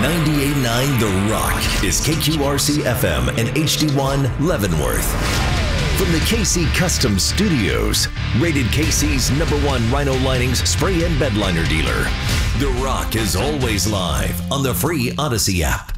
98.9 The Rock is KQRC FM and HD1 Leavenworth. From the KC Custom Studios, rated KC's #1 Rhino Linings spray and bed liner dealer. The Rock is always live on the free Odyssey app.